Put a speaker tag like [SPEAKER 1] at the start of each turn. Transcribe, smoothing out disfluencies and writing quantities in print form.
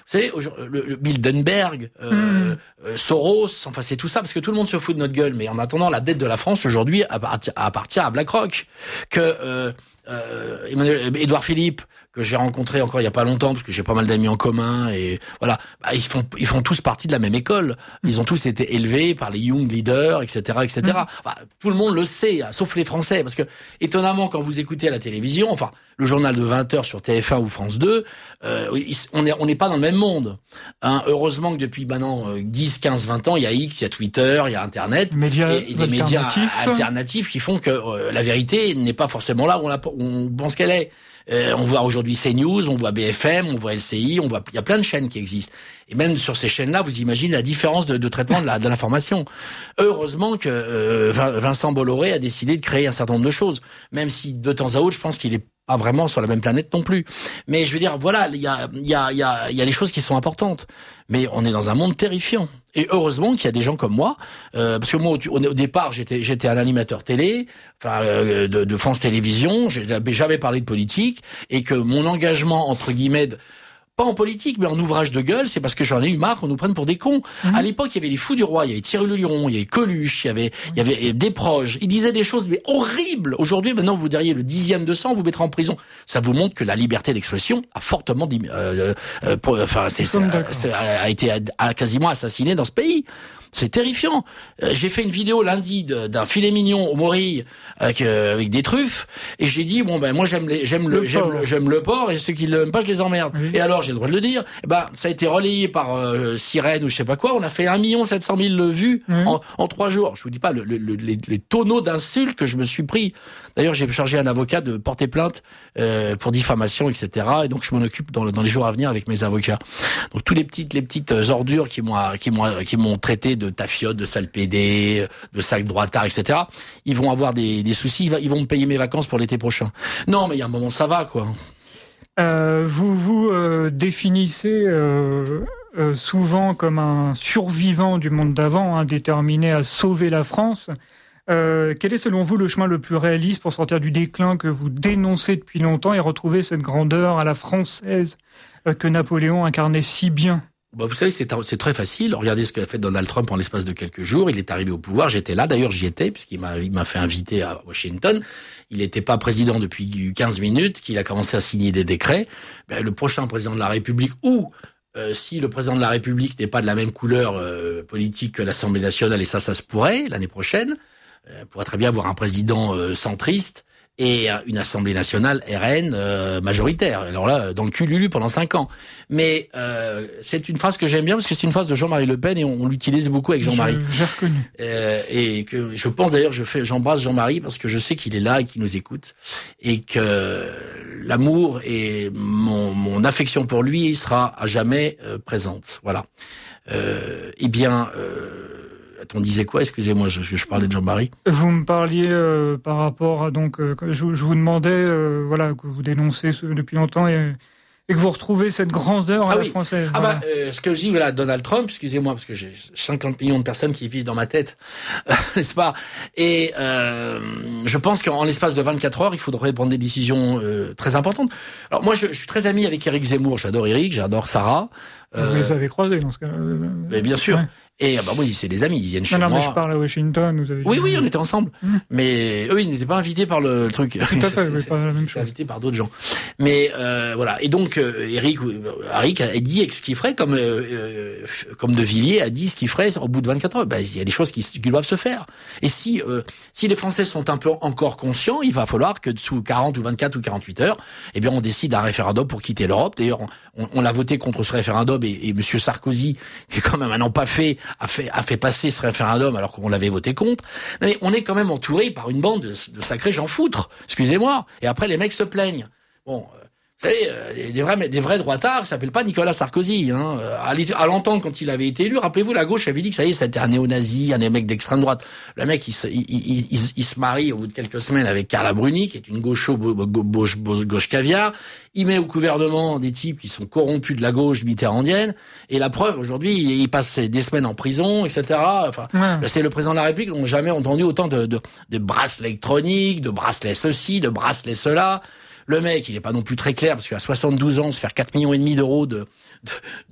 [SPEAKER 1] savez, le Bilderberg, Soros, enfin c'est tout ça, parce que tout le monde se fout de notre gueule. Mais en attendant, la dette de la France aujourd'hui appartient à BlackRock, que Édouard Philippe, que j'ai rencontré encore il y a pas longtemps, parce que j'ai pas mal d'amis en commun, et voilà, ils font tous partie de la même école. Ils ont tous été élevés par les Young Leaders, etc., etc. Enfin, tout le monde le sait, sauf les Français, parce que étonnamment, quand vous écoutez à la télévision, enfin, le journal de 20h sur TF1 ou France 2, on n'est pas dans le même monde. Hein, heureusement que depuis maintenant 10, 15, 20 ans, il y a X, il y a Twitter, il y a Internet, et des médias alternatifs qui font que la vérité n'est pas forcément là où on pense qu'elle est. On voit aujourd'hui CNews, on voit BFM, on voit LCI, il y a plein de chaînes qui existent. Et même sur ces chaînes-là, vous imaginez la différence de traitement de l'information. Heureusement que Vincent Bolloré a décidé de créer un certain nombre de choses, même si de temps à autre, je pense qu'il est pas vraiment sur la même planète non plus. Mais je veux dire, voilà, il y a des choses qui sont importantes. Mais on est dans un monde terrifiant. Et heureusement qu'il y a des gens comme moi, parce que moi au départ j'étais un animateur télé, de France Télévisions, j'avais jamais parlé de politique, et que mon engagement entre guillemets, pas en politique, mais en ouvrage de gueule, c'est parce que j'en ai eu marre qu'on nous prenne pour des cons. À l'époque, il y avait les fous du roi, il y avait Thierry Le Luron, il y avait Coluche, il y avait Desproges. Ils disaient des choses mais horribles. Aujourd'hui, maintenant, vous diriez le 10e de 100, on vous mettra en prison. Ça vous montre que la liberté d'expression a fortement, a été quasiment assassinée dans ce pays. C'est terrifiant. J'ai fait une vidéo lundi d'un filet mignon au Morille avec des truffes, et j'ai dit moi j'aime le porc, et ceux qui l'aiment pas je les emmerde. Oui. Et alors j'ai le droit de le dire. Ça a été relayé par Sirène ou je sais pas quoi. On a fait 1 700 000 vues en 3 jours. Je vous dis pas les tonneaux d'insultes que je me suis pris. D'ailleurs j'ai chargé un avocat de porter plainte pour diffamation, etc. Et donc je m'en occupe dans les jours à venir avec mes avocats. Donc tous les petites ordures qui m'ont traité de tafiote, de sale PD, de sac droitard, etc. Ils vont avoir des soucis, ils vont me payer mes vacances pour l'été prochain. Non, mais il y a un moment, ça va, quoi.
[SPEAKER 2] Vous définissez souvent comme un survivant du monde d'avant, déterminé à sauver la France. Quel est selon vous le chemin le plus réaliste pour sortir du déclin que vous dénoncez depuis longtemps et retrouver cette grandeur à la française que Napoléon incarnait si bien ?
[SPEAKER 1] Vous savez, c'est très facile. Regardez ce qu'a fait Donald Trump en l'espace de quelques jours. Il est arrivé au pouvoir. J'étais là. D'ailleurs, j'y étais, puisqu'il m'a fait inviter à Washington. Il n'était pas président depuis 15 minutes, qu'il a commencé à signer des décrets. Le prochain président de la République, ou si le président de la République n'est pas de la même couleur politique que l'Assemblée nationale, et ça se pourrait, l'année prochaine, pourrait très bien avoir un président centriste et une Assemblée nationale RN majoritaire. Alors là, dans le cul Lulu pendant 5 ans. Mais c'est une phrase que j'aime bien, parce que c'est une phrase de Jean-Marie Le Pen, et on l'utilise beaucoup avec Jean-Marie.
[SPEAKER 2] J'ai reconnu.
[SPEAKER 1] Et que je pense d'ailleurs, j'embrasse Jean-Marie, parce que je sais qu'il est là et qu'il nous écoute, et que l'amour et mon affection pour lui sera à jamais présente. Voilà. On disait quoi ? Excusez-moi, je parlais de Jean-Marie.
[SPEAKER 2] Vous me parliez par rapport à je vous demandais que vous dénoncez depuis longtemps et que vous retrouvez cette grandeur à la française.
[SPEAKER 1] Ce que je dis, Donald Trump, excusez-moi, parce que j'ai 50 millions de personnes qui vivent dans ma tête, n'est-ce pas ? Et je pense qu'en l'espace de 24 heures, il faudrait prendre des décisions très importantes. Alors moi, je suis très ami avec Éric Zemmour. J'adore Éric, j'adore Sarah.
[SPEAKER 2] Vous les avez croisés dans ce cas-là.
[SPEAKER 1] Mais bien sûr. Ouais. Et oui, c'est des amis, ils viennent chez moi.
[SPEAKER 2] Non, mais je parle à Washington. Vous avez
[SPEAKER 1] oui, on était ensemble. Mais eux, ils n'étaient pas invités par le truc.
[SPEAKER 2] Tout à fait, c'est pas la même chose.
[SPEAKER 1] Invités par d'autres gens. Mais voilà. Et donc, Éric a dit ce qu'il ferait, comme De Villiers a dit ce qu'il ferait au bout de 24 heures. Il y a des choses qui doivent se faire. Et si les Français sont un peu encore conscients, il va falloir que sous 40 ou 24 ou 48 heures, on décide d'un référendum pour quitter l'Europe. D'ailleurs, on l'a voté contre ce référendum, et Monsieur Sarkozy, qui est quand même un empaffé, a fait passer ce référendum alors qu'on l'avait voté contre. Non, mais on est quand même entouré par une bande de sacrés gens foutres, excusez-moi. Et après, les mecs se plaignent. Bon, vous savez, des vrais droitards, ça s'appelle pas Nicolas Sarkozy. À l'entendre quand il avait été élu, rappelez-vous, la gauche avait dit que ça y est, c'était un néo-nazi, un mec d'extrême droite. Le mec, il se marie au bout de quelques semaines avec Carla Bruni, qui est une gauche caviar. Il met au gouvernement des types qui sont corrompus de la gauche mitterrandienne. Et la preuve, aujourd'hui, il passe des semaines en prison, etc. C'est le président de la République. On n'a jamais entendu autant de bracelets électroniques, de bracelets ceci, de bracelets cela. Le mec, il est pas non plus très clair, parce qu'à 72 ans, se faire 4,5 millions d'euros de